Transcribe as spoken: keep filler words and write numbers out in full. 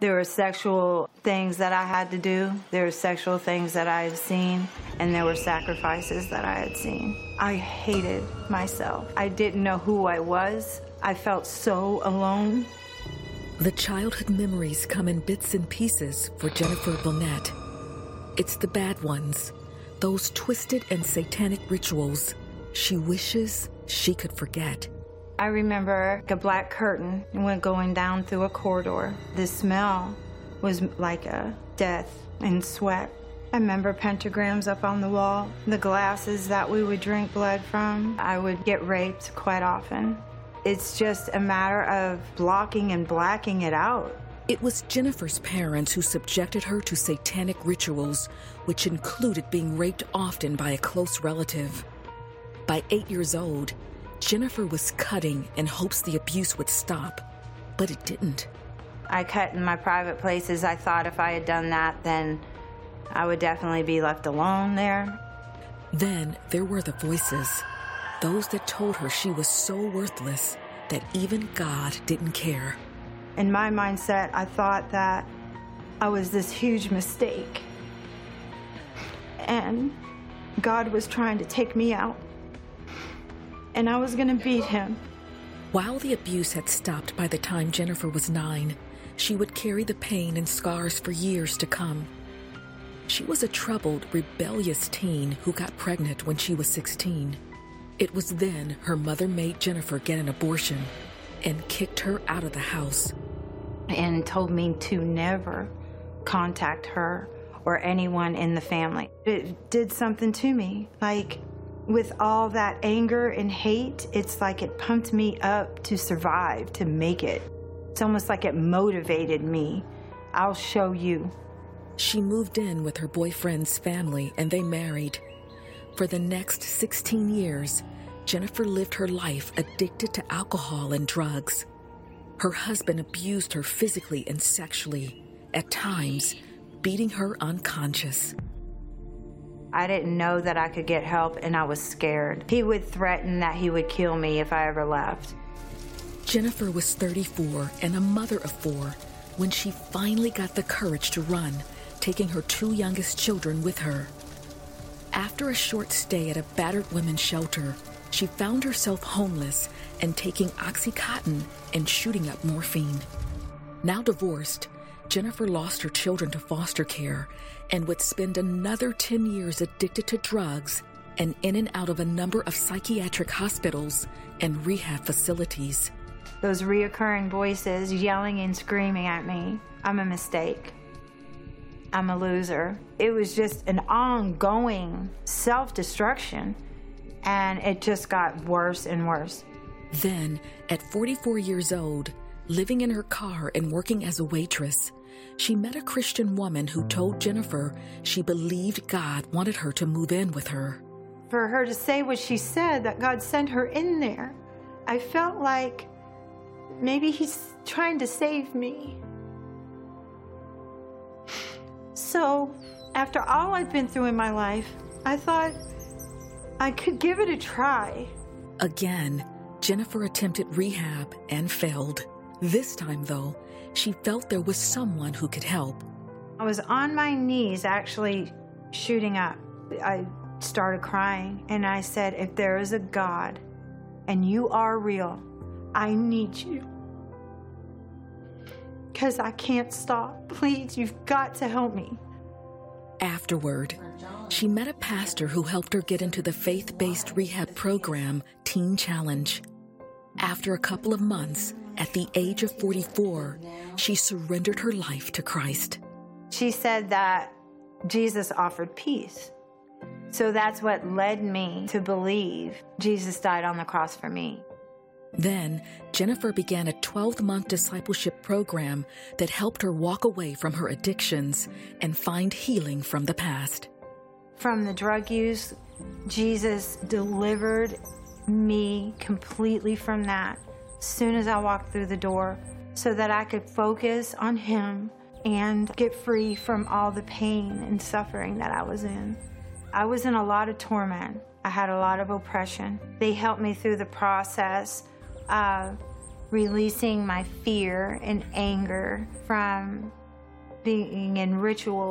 There were sexual things that I had to do. There were sexual things that I had seen, and there were sacrifices that I had seen. I hated myself. I didn't know who I was. I felt so alone. The childhood memories come in bits and pieces for Jennifer Bonnet. It's the bad ones, those twisted and satanic rituals she wishes she could forget. I remember a black curtain went going down through a corridor. The smell was like a death and sweat. I remember pentagrams up on the wall, the glasses that we would drink blood from. I would get raped quite often. It's just a matter of blocking and blacking it out. It was Jennifer's parents who subjected her to satanic rituals, which included being raped often by a close relative. By eight years old, Jennifer was cutting in hopes the abuse would stop, but it didn't. I cut in my private places. I thought if I had done that, then I would definitely be left alone there. Then there were the voices, those that told her she was so worthless that even God didn't care. In my mindset, I thought that I was this huge mistake, and God was trying to take me out, and I was going to beat him. While the abuse had stopped by the time Jennifer was nine, she would carry the pain and scars for years to come. She was a troubled, rebellious teen who got pregnant when she was sixteen. It was then her mother made Jennifer get an abortion and kicked her out of the house. And told me to never contact her or anyone in the family. It did something to me. Like, with all that anger and hate, it's like it pumped me up to survive, to make it. It's almost like it motivated me. I'll show you. She moved in with her boyfriend's family and they married. For the next sixteen years, Jennifer lived her life addicted to alcohol and drugs. Her husband abused her physically and sexually, at times beating her unconscious. I didn't know that I could get help, and I was scared. He would threaten that he would kill me if I ever left. Jennifer was thirty-four and a mother of four when she finally got the courage to run, taking her two youngest children with her. After a short stay at a battered women's shelter, she found herself homeless and taking Oxycontin and shooting up morphine. Now divorced, Jennifer lost her children to foster care and would spend another ten years addicted to drugs and in and out of a number of psychiatric hospitals and rehab facilities. Those reoccurring voices yelling and screaming at me, I'm a mistake. I'm a loser. It was just an ongoing self-destruction, and it just got worse and worse. Then, at forty-four years old, living in her car and working as a waitress, she met a Christian woman who told Jennifer she believed God wanted her to move in with her. For her to say what she said, that God sent her in there, I felt like maybe he's trying to save me. So, after all I've been through in my life, I thought I could give it a try. Again, Jennifer attempted rehab and failed. This time, though, she felt there was someone who could help. I was on my knees, actually shooting up. I started crying, and I said, if there is a God, and you are real, I need you. Because I can't stop. Please, you've got to help me. Afterward, she met a pastor who helped her get into the faith-based rehab program, Teen Challenge. After a couple of months, at the age of forty-four, she surrendered her life to Christ. She said that Jesus offered peace. So that's what led me to believe Jesus died on the cross for me. Then, Jennifer began a twelve-month discipleship program that helped her walk away from her addictions and find healing from the past. From the drug use, Jesus delivered me completely from that as soon as I walked through the door, so that I could focus on him and get free from all the pain and suffering that I was in. I was in a lot of torment. I had a lot of oppression. They helped me through the process of releasing my fear and anger from being in ritual